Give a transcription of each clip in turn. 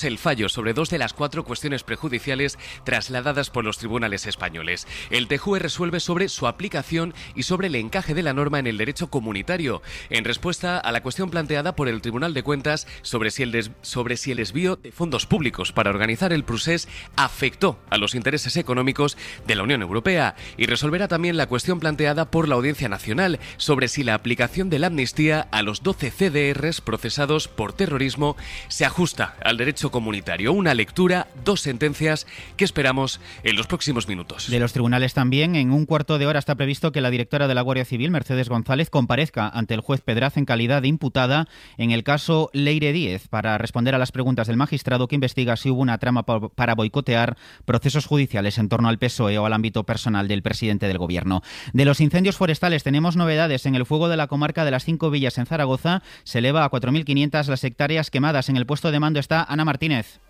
el fallo sobre 2 de las 4 cuestiones prejudiciales trasladadas por los tribunales españoles. El TJUE resuelve sobre su aplicación y sobre el encaje de la norma en el derecho comunitario, en respuesta a la cuestión planteada por el Tribunal de Cuentas sobre si el desvío de fondos públicos para organizar el procés afectó a los intereses económicos de la Unión Europea, y resolverá también la cuestión planteada por la Audiencia Nacional sobre si la aplicación de la amnistía a los 12 CDRs procesados por terrorismo se ajusta al derecho comunitario. Una lectura, 2 sentencias que esperamos en los próximos minutos. De los tribunales también, en un cuarto de hora está previsto que la directora de la Guardia Civil, Mercedes González, comparezca ante el juez Pedraz en calidad de imputada en el caso Leire Díez para responder a las preguntas del magistrado que investiga si hubo una trama para boicotear procesos judiciales en torno al PSOE o al ámbito personal del presidente del Gobierno. De los incendios forestales tenemos novedades. En el fuego de la comarca de las 5 villas en Zaragoza se eleva a 4.500 las hectáreas quemadas. En el puesto de mando está Ana Martínez.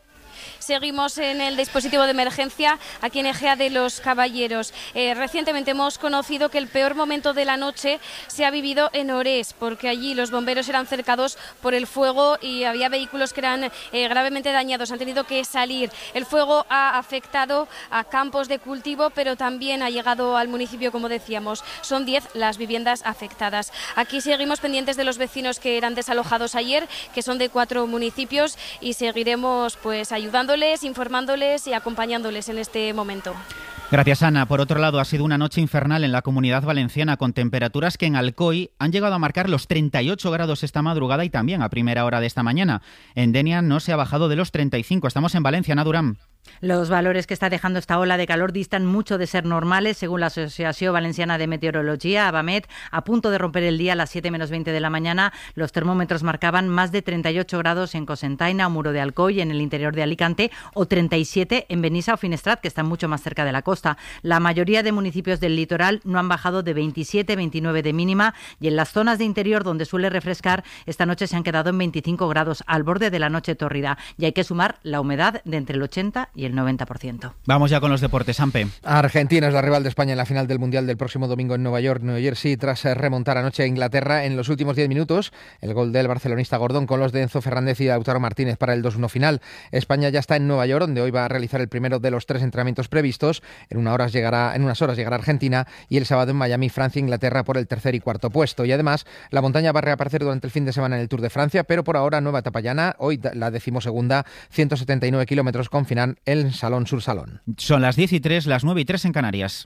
Seguimos en el dispositivo de emergencia aquí en Ejea de los Caballeros. Recientemente hemos conocido que el peor momento de la noche se ha vivido en Orés, porque allí los bomberos eran cercados por el fuego y había vehículos que eran gravemente dañados. Han tenido que salir. El fuego ha afectado a campos de cultivo, pero también ha llegado al municipio, como decíamos. Son 10 las viviendas afectadas. Aquí seguimos pendientes de los vecinos que eran desalojados ayer, que son de 4 municipios, y seguiremos ayudándoles, informándoles y acompañándoles en este momento. Gracias, Ana. Por otro lado, ha sido una noche infernal en la Comunidad Valenciana, con temperaturas que en Alcoy han llegado a marcar los 38 grados esta madrugada y también a primera hora de esta mañana. En Denia no se ha bajado de los 35. Estamos en Valencia, Ana Durán. Los valores que está dejando esta ola de calor distan mucho de ser normales, según la Asociación Valenciana de Meteorología, ABAMET. A punto de romper el día a las 7 menos 20 de la mañana, los termómetros marcaban más de 38 grados en Cocentaina o Muro de Alcoy, en el interior de Alicante, o 37 en Benissa o Finestrat, que están mucho más cerca de la costa. La mayoría de municipios del litoral no han bajado de 27, 29 de mínima, y en las zonas de interior, donde suele refrescar, esta noche se han quedado en 25 grados, al borde de la noche tórrida. Y hay que sumar la humedad de entre el 80 y el 90%. Vamos ya con los deportes, Ampe. Argentina es la rival de España en la final del Mundial del próximo domingo en Nueva York, New Jersey, tras remontar anoche a Inglaterra en los últimos 10 minutos. El gol del barcelonista Gordón con los de Enzo Fernández y Lautaro Martínez para el 2-1 final. España ya está en Nueva York, donde hoy va a realizar el primero de los 3 entrenamientos previstos. En unas horas llegará Argentina, y el sábado en Miami, Francia e Inglaterra por el 3er y 4.º puesto. Y además, la montaña va a reaparecer durante el fin de semana en el Tour de Francia, pero por ahora nueva etapa llana, hoy la 12ª, 179 kilómetros con final en Salón sur Salón. Son las 10:03, las 9:03 en Canarias.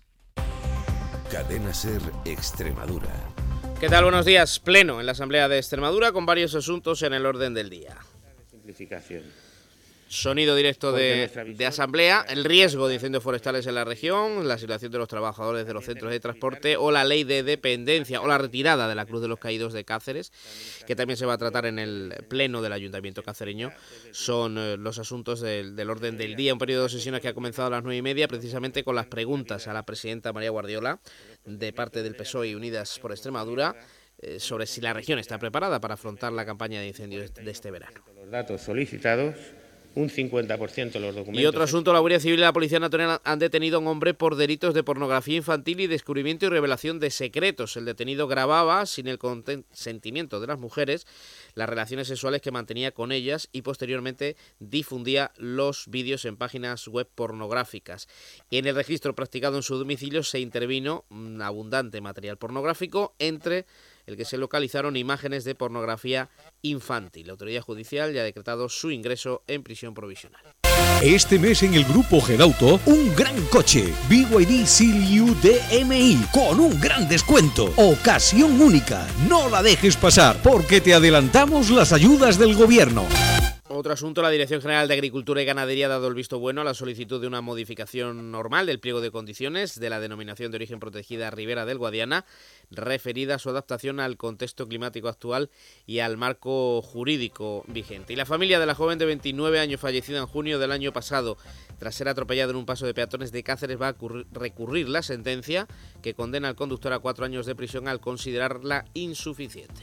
Cadena SER Extremadura. ¿Qué tal? Buenos días. Pleno en la Asamblea de Extremadura con varios asuntos en el orden del día. Simplificación. Sonido directo de Asamblea, el riesgo de incendios forestales en la región, la situación de los trabajadores de los centros de transporte o la ley de dependencia o la retirada de la Cruz de los Caídos de Cáceres, que también se va a tratar en el pleno del Ayuntamiento cacereño. Son los asuntos del orden del día, un periodo de sesiones que ha comenzado a las 9:30, precisamente con las preguntas a la presidenta María Guardiola, de parte del PSOE y Unidas por Extremadura, sobre si la región está preparada para afrontar la campaña de incendios de este verano. Los datos solicitados, un 50% de los documentos. Y otro asunto, la Guardia Civil y la Policía Nacional han detenido a un hombre por delitos de pornografía infantil y descubrimiento y revelación de secretos. El detenido grababa, sin el consentimiento de las mujeres, las relaciones sexuales que mantenía con ellas y posteriormente difundía los vídeos en páginas web pornográficas. Y en el registro practicado en su domicilio se intervino un abundante material pornográfico, entre el que se localizaron imágenes de pornografía infantil. La autoridad judicial ya ha decretado su ingreso en prisión provisional. Este mes en el Grupo Gedauto, un gran coche, BYD Seal DMI, con un gran descuento. Ocasión única, no la dejes pasar, porque te adelantamos las ayudas del gobierno. Otro asunto, la Dirección General de Agricultura y Ganadería ha dado el visto bueno a la solicitud de una modificación normal del pliego de condiciones de la denominación de origen protegida Ribera del Guadiana, referida a su adaptación al contexto climático actual y al marco jurídico vigente. Y la familia de la joven de 29 años fallecida en junio del año pasado tras ser atropellada en un paso de peatones de Cáceres va a recurrir la sentencia que condena al conductor a 4 años de prisión al considerarla insuficiente.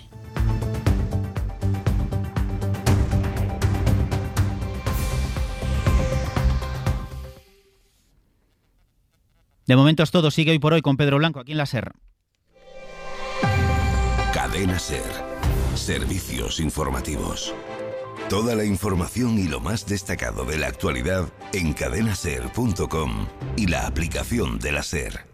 De momento es todo. Sigue Hoy por Hoy con Pedro Blanco aquí en la SER. Cadena SER. Servicios informativos. Toda la información y lo más destacado de la actualidad en cadenaser.com y la aplicación de la SER.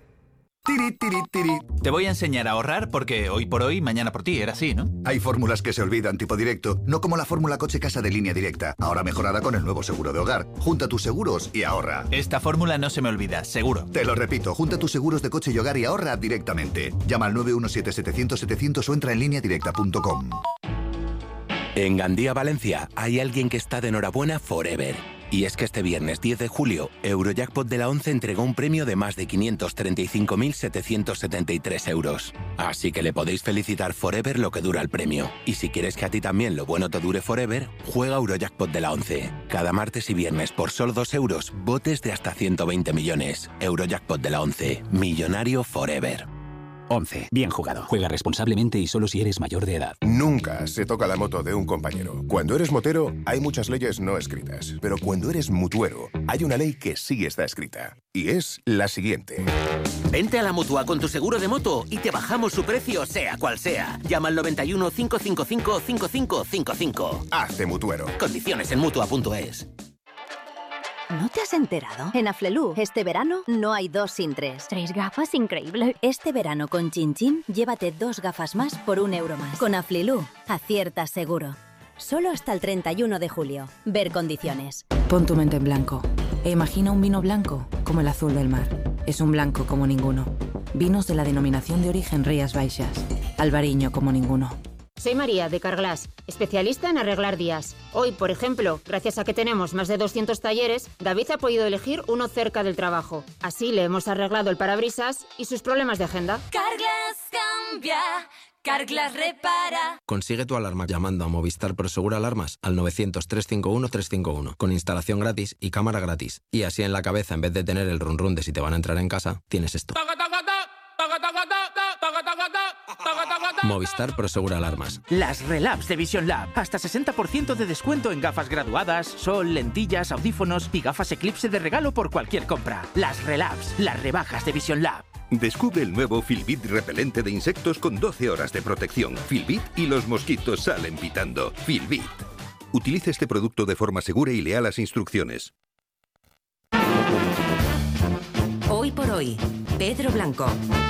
Te voy a enseñar a ahorrar porque hoy por hoy, mañana por ti, era así, ¿no? Hay fórmulas que se olvidan tipo directo, no como la fórmula coche-casa de Línea Directa, ahora mejorada con el nuevo seguro de hogar. Junta tus seguros y ahorra. Esta fórmula no se me olvida, seguro. Te lo repito, junta tus seguros de coche y hogar y ahorra directamente. Llama al 917-700-700 o entra en lineadirecta.com. En Gandía, Valencia, hay alguien que está de enhorabuena forever. Y es que este viernes 10 de julio, Eurojackpot de la 11 entregó un premio de más de 535.773 euros. Así que le podéis felicitar forever lo que dura el premio. Y si quieres que a ti también lo bueno te dure forever, juega Eurojackpot de la 11. Cada martes y viernes por solo 2 euros, botes de hasta 120 millones. Eurojackpot de la 11. Millonario forever. 11. Bien jugado. Juega responsablemente y solo si eres mayor de edad. Nunca se toca la moto de un compañero. Cuando eres motero, hay muchas leyes no escritas. Pero cuando eres mutuero, hay una ley que sí está escrita. Y es la siguiente. Vente a la Mutua con tu seguro de moto y te bajamos su precio, sea cual sea. Llama al 91 555 5555. Hazte mutuero. Condiciones en Mutua.es. ¿No te has enterado? En Aflelu, este verano, no hay 2 sin 3. 3 gafas, increíble. Este verano con Chin Chin, llévate 2 gafas más por 1 euro más. Con Aflelu, acierta seguro. Solo hasta el 31 de julio. Ver condiciones. Pon tu mente en blanco e imagina un vino blanco como el azul del mar. Es un blanco como ninguno. Vinos de la denominación de origen Rías Baixas. Albariño como ninguno. Soy María, de Carglass, especialista en arreglar días. Hoy, por ejemplo, gracias a que tenemos más de 200 talleres, David ha podido elegir uno cerca del trabajo. Así le hemos arreglado el parabrisas y sus problemas de agenda. Carglass cambia, Carglass repara. Consigue tu alarma llamando a Movistar Prosegur Alarmas al 900-351-351, con instalación gratis y cámara gratis. Y así en la cabeza, en vez de tener el run run de si te van a entrar en casa, tienes esto. Movistar Prosegur Alarmas. Las Relabs de Vision Lab. Hasta 60% de descuento en gafas graduadas, sol, lentillas, audífonos y gafas Eclipse de regalo por cualquier compra. Las Relabs, las rebajas de Vision Lab. Descubre el nuevo Filbit repelente de insectos con 12 horas de protección. Filbit y los mosquitos salen pitando. Filbit. Utilice este producto de forma segura y lea las instrucciones. Hoy por hoy, Pedro Blanco.